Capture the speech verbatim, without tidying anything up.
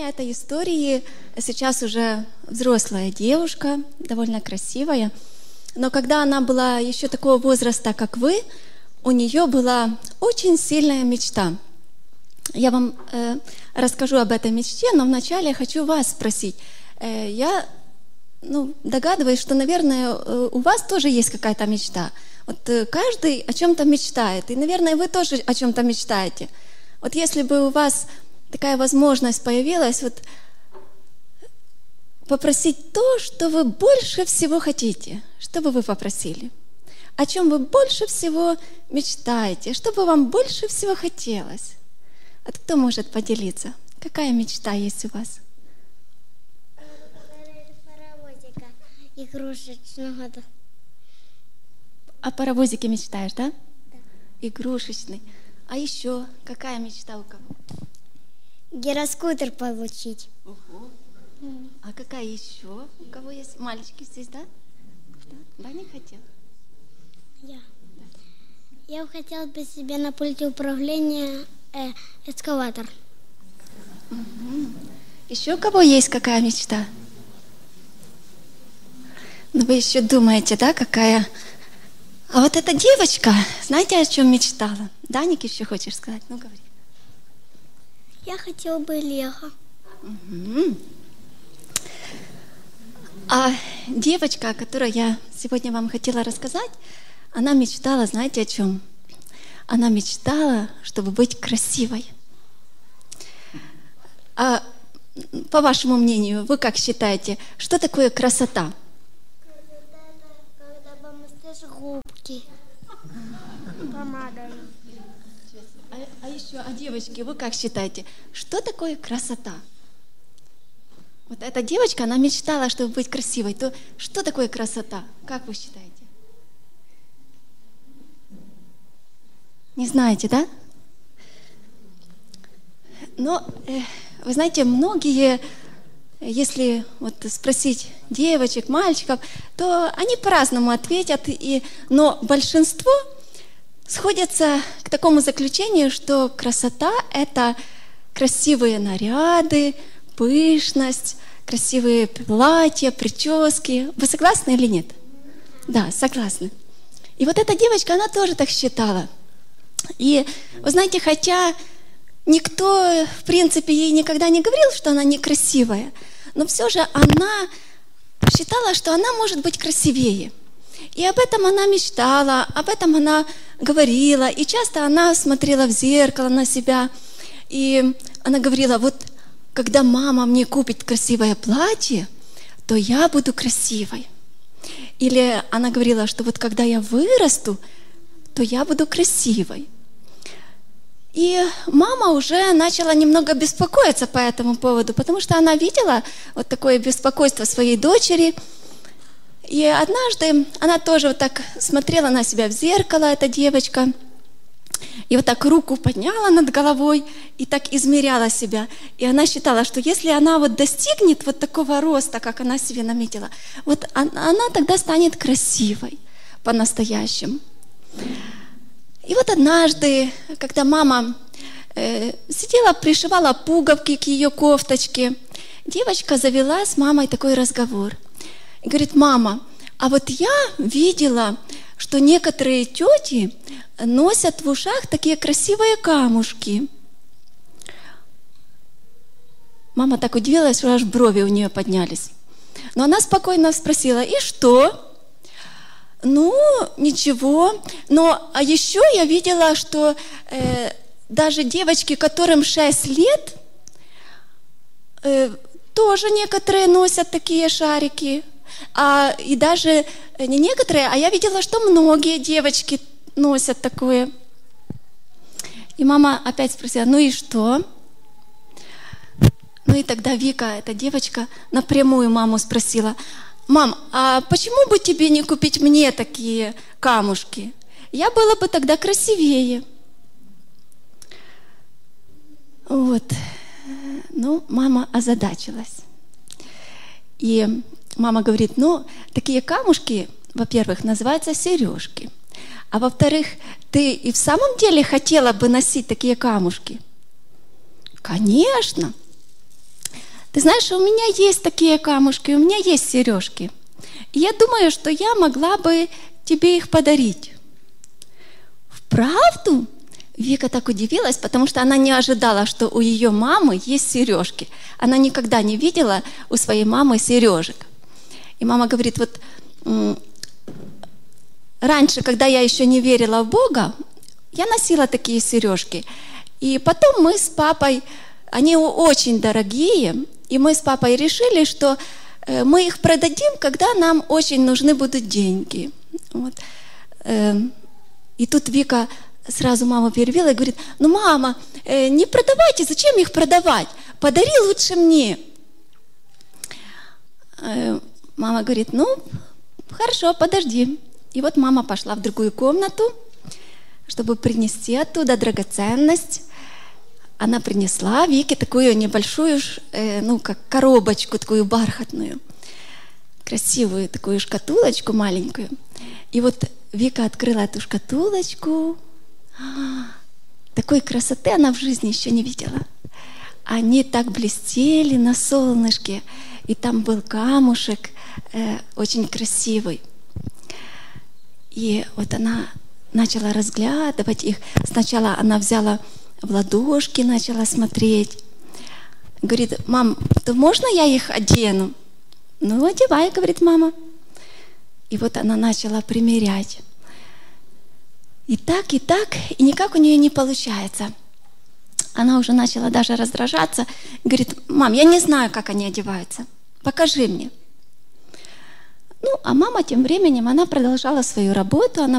героиня этой истории сейчас уже взрослая девушка, довольно красивая. Но когда она была еще такого возраста, как вы, у нее была очень сильная мечта. Я вам э, расскажу об этой мечте, но вначале я хочу вас спросить. Э, я ну, догадываюсь, что, наверное, у вас тоже есть какая-то мечта. Вот э, каждый о чем-то мечтает, и, наверное, вы тоже о чем-то мечтаете. Вот если бы у вас такая возможность появилась, вот попросить то, что вы больше всего хотите, что бы вы попросили? О чем вы больше всего мечтаете? Что бы вам больше всего хотелось? Вот кто может поделиться? Какая мечта есть у вас? Паровозика игрушечного. О паровозике мечтаешь, да? Да. Игрушечный. А еще какая мечта у кого? Гироскутер получить. Угу. А какая еще у кого есть? Мальчики здесь, да? Да, да, не хотел? Я. Да. Я хотела бы себе на пульте управления э, экскаватор. Угу. Еще у кого есть какая мечта? Ну, вы еще думаете, да, какая? А вот эта девочка, знаете, о чем мечтала? Даник, еще хочешь сказать? Ну, говори. Я хотела бы лего. Угу. А девочка, о которой я сегодня вам хотела рассказать, она мечтала, знаете, о чем? Она мечтала, чтобы быть красивой. А по вашему мнению, вы как считаете, что такое красота? Красота — это когда помастишь губки помадой. А, а еще, а девочки, вы как считаете, что такое красота? Вот эта девочка, она мечтала, чтобы быть красивой. То что такое красота? Как вы считаете? Не знаете, да? Но, э, вы знаете, многие, если вот спросить девочек, мальчиков, то они по-разному ответят, и, но большинство сходятся к такому заключению, что красота – это красивые наряды, пышность, красивые платья, прически. Вы согласны или нет? Да, согласны. И вот эта девочка, она тоже так считала. И вы знаете, хотя никто, в принципе, ей никогда не говорил, что она некрасивая, но все же она считала, что она может быть красивее. И об этом она мечтала, об этом она говорила. И часто она смотрела в зеркало на себя, и она говорила: вот когда мама мне купит красивое платье, то я буду красивой. Или она говорила, что вот когда я вырасту, то я буду красивой. И мама уже начала немного беспокоиться по этому поводу, потому что она видела вот такое беспокойство своей дочери. И однажды она тоже вот так смотрела на себя в зеркало, эта девочка, и вот так руку подняла над головой и так измеряла себя. И она считала, что если она вот достигнет вот такого роста, как она себе наметила, вот она, она тогда станет красивой по-настоящему. И вот однажды, когда мама э, сидела, пришивала пуговки к ее кофточке, девочка завела с мамой такой разговор. И говорит: мама, а вот я видела, что некоторые тети носят в ушах такие красивые камушки. Мама так удивилась, что аж брови у нее поднялись. Но она спокойно спросила: и что? Ну, ничего. Но а еще я видела, что э, даже девочки, которым шесть лет, э, тоже некоторые носят такие шарики. А, и даже не некоторые, а я видела, что многие девочки носят такое. И мама опять спросила: ну и что? Ну и тогда Вика, эта девочка, напрямую маму спросила: мам, а почему бы тебе не купить мне такие камушки? Я была бы тогда красивее. Вот. Ну, мама озадачилась. И мама говорит: ну, такие камушки, во-первых, называются сережки. А во-вторых, ты и в самом деле хотела бы носить такие камушки? Конечно. ты знаешь, у меня есть такие камушки, у меня есть сережки. И я думаю, что я могла бы тебе их подарить. Вправду? Вика так удивилась, потому что она не ожидала, что у ее мамы есть сережки. Она никогда не видела у своей мамы сережек. И мама говорит, вот раньше, когда я еще не верила в Бога, я носила такие сережки. И потом мы с папой, они очень дорогие, и мы с папой решили, что мы их продадим, когда нам очень нужны будут деньги. Вот. И тут Вика сразу маму перебила и говорит, ну, мама, не продавайте, зачем их продавать? Подари лучше мне. Мама говорит, ну, хорошо, подожди. И вот мама пошла в другую комнату, чтобы принести оттуда драгоценность. Она принесла Вике такую небольшую, ну, как коробочку, такую бархатную, красивую такую шкатулочку маленькую. И вот Вика открыла эту шкатулочку. Такой красоты она в жизни еще не видела. Они так блестели на солнышке, и там был камушек э, очень красивый. И вот она начала разглядывать их. Сначала она взяла в ладошки, начала смотреть. Говорит, мам, то можно я их одену? Ну, одевай, говорит мама. И вот она начала примерять. И так, и так, и никак у нее не получается. Она уже начала даже раздражаться. Говорит, мам, я не знаю, как они одеваются. Покажи мне. Ну, а мама тем временем, она продолжала свою работу, она